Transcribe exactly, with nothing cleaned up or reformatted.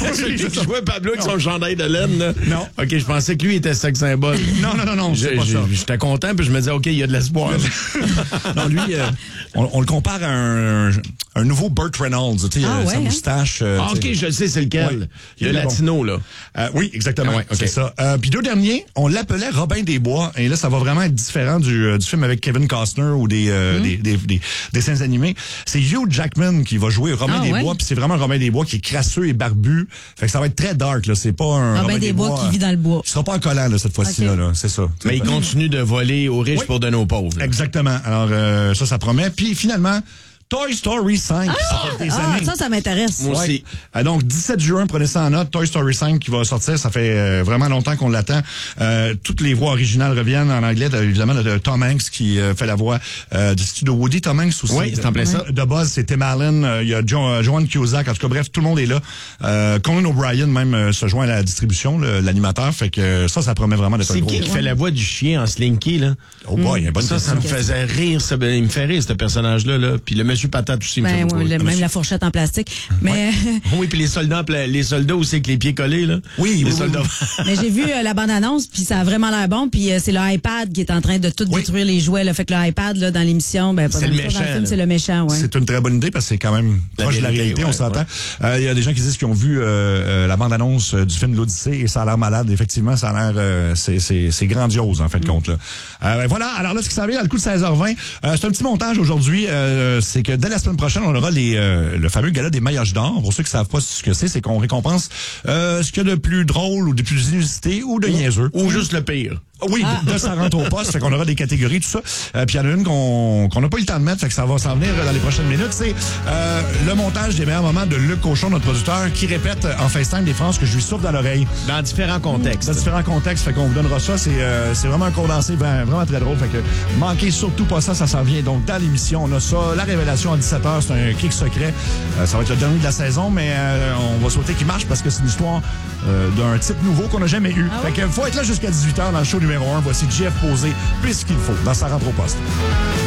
Celui qui jouait Pablo avec son chandail de laine, là. Non. OK, je pensais que lui était sex symbole. Non, non, non, non, c'est Je- pas je- ça. J'étais content, puis je me disais, OK, il y a de l'espoir. Non, lui, euh, on, on le compare à un, un nouveau Burt Reynolds. Tu sais, Ah, euh, ouais, sa hein? moustache. euh, Ah, OK, tu sais. je le sais, c'est lequel. Ouais. Le Il est latino, là. Euh, oui, exactement. Ah ouais, ok. C'est ça. Euh, Puis deux derniers, on l'appelait Robin des Bois. Et là, ça va vraiment être différent du, euh, du film avec Kevin Costner ou des, euh, Hmm. des, des, des dessins animés. C'est Hugh Jackman qui va jouer Robin Ah, des ouais? Bois. Puis c'est vraiment Robin des Bois qui est crasseux et barbu. Fait que ça va être très dark. Là. C'est pas un Robin des Bois qui vit dans le bois. Il sera pas en collant là, cette fois-ci. Ok. Là, là. C'est ça. Mais il continue de voler aux riches Oui. pour donner aux pauvres. là. Exactement. Alors, euh, ça, ça promet. Puis finalement, Toy Story cinq. ça fait des Ah, années. ça, ça m'intéresse. Moi Ouais. aussi. Euh, donc, dix-sept juin, prenez ça en note. Toy Story cinq qui va sortir. Ça fait euh, vraiment longtemps qu'on l'attend. Euh, toutes les voix originales reviennent en anglais. De, évidemment, de, de Tom Hanks qui euh, fait la voix euh, du studio de Woody. Tom Hanks aussi. Oui, c'est en plein ça. De Buzz, c'est Tim Allen. Euh, Il y a Jo- euh, Joan Cusack. En tout cas, bref, tout le monde est là. Euh, Conan O'Brien même euh, se joint à la distribution, le- l'animateur. Fait que euh, ça, ça promet vraiment d'être un C'est gros. qui qui fait la voix du chien en Slinky, là? Oh boy, il y a une bonne Ça, ça me question. faisait rire. Ça, il me fait rire, ce personnage-là. Là. Puis le monsieur Patate aussi me fait Ben, beaucoup ouais, rire. le- même la fourchette en plastique. Mais, Oui, puis les soldats, en pla- les soldats aussi avec les pieds collés, là. Oui, les oui, soldats. mais j'ai vu euh, la bande-annonce, puis ça a vraiment l'air bon. Puis euh, c'est le iPad qui est en train de tout Oui. détruire les jouets. Là. Fait que le iPad, là, dans l'émission, ben, pas C'est dans le l'émission, dans méchant, film, là. c'est le méchant, ouais. C'est une très bonne idée parce que c'est quand même La proche de la vérité, réalité, ouais, on s'entend. Il ouais. y a des gens qui disent qu'ils ont vu euh, euh, la bande-annonce euh, du film L'Odyssée et ça a l'air malade. Effectivement, ça a l'air euh, c'est, c'est, c'est grandiose en fait de compte. Là. Euh, ben voilà, alors là, ce qui s'en vient à le coup de seize heures vingt, euh, c'est un petit montage aujourd'hui. Euh, c'est que dès la semaine prochaine, on aura les, euh, le fameux gala des Maillots d'or. Pour ceux qui savent pas ce que c'est, c'est qu'on récompense euh, ce qu'il y a de plus drôle ou de plus inusité ou de niaiseux. Ou juste le pire. Oui, de, de ça rentre au poste, fait qu'on aura des catégories, tout ça. Euh, puis il y en a une qu'on qu'on n'a pas eu le temps de mettre, fait que ça va s'en venir dans les prochaines minutes. C'est euh, le montage des meilleurs moments de Luc Cochon, notre producteur, qui répète en FaceTime des phrases que je lui souffle dans l'oreille. Dans différents contextes. Dans différents contextes, fait qu'on vous donnera ça. C'est euh, c'est vraiment un condensé, ben, vraiment très drôle. Fait que manquez surtout pas ça, ça s'en vient. Donc dans l'émission, on a ça, la révélation à dix-sept heures, c'est un kick secret. Euh, ça va être le dernier de la saison, mais euh, on va souhaiter qu'il marche parce que c'est une histoire euh, d'un type nouveau qu'on n'a jamais eu. Ah fait que faut être là jusqu'à dix-huit heures dans le show numéro un. Voici Jeff Posé, puisqu'il faut, dans sa rentre au poste.